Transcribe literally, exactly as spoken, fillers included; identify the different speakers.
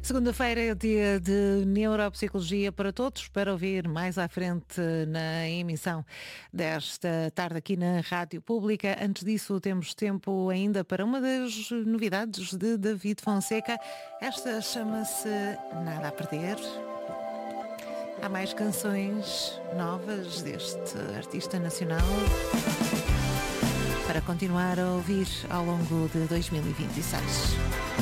Speaker 1: Segunda-feira é dia de Neuropsicologia para todos, para ouvir mais à frente na emissão desta tarde aqui na Rádio Pública. Antes disso, temos tempo ainda para uma das novidades de David Fonseca. Esta chama-se Nada a Perder. Há mais canções novas deste artista nacional para continuar a ouvir ao longo de dois mil e vinte e seis.